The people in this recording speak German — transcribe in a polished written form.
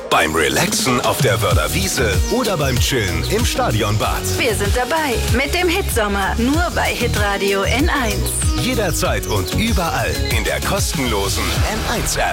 beim Relaxen auf der Wörder Wiese oder beim Chillen im Stadionbad. Wir sind dabei mit dem Hitsommer, nur bei Hitradio N1. Jederzeit und überall in der kostenlosen N1 App.